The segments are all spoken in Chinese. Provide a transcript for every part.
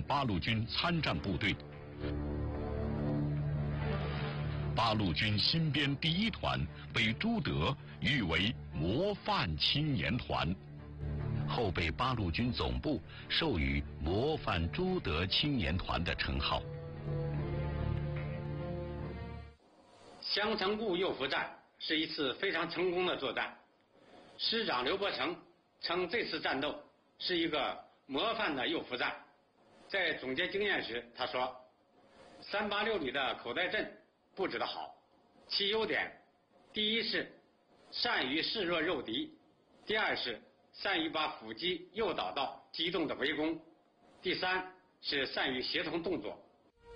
八路军参战部队。八路军新编第1团被朱德誉为模范青年团，后被八路军总部授予模范朱德青年团的称号。 襄城固右伏战是一次非常成功的作战，师长刘伯承称这次战斗是一个模范的右伏战。在总结经验时，他说：“386旅的口袋阵布置得好，其优点，第一是善于示弱诱敌，第二是善于把伏击诱导到机动的围攻，第三是善于协同动作。”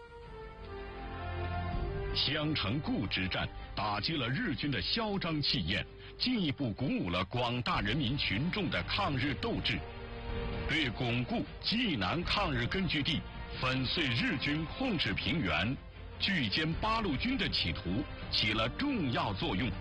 襄城固之战打击了日军的嚣张气焰，进一步鼓舞了广大人民群众的抗日斗志，对巩固济南抗日根据地、粉碎日军控制平原、拒歼八路军的企图起了重要作用。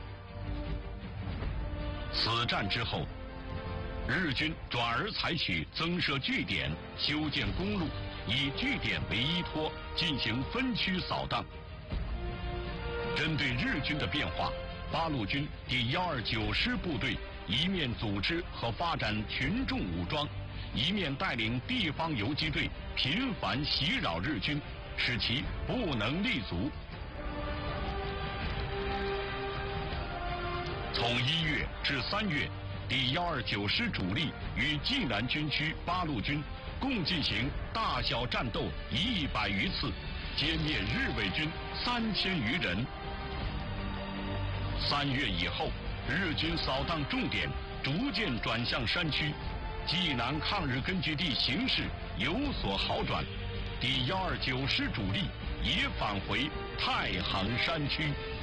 此战之后，日军转而采取增设据点、修建公路，以据点为依托进行分区扫荡。针对日军的变化，八路军第129师部队一面组织和发展群众武装，一面带领地方游击队频繁袭扰日军，使其不能立足。从1月至3月，第129师主力与济南军区八路军共进行大小战斗100余次，歼灭日伪军3000余人。3月以后，日军扫荡重点逐渐转向山区，济南抗日根据地形势有所好转，第129师主力也返回太行山区。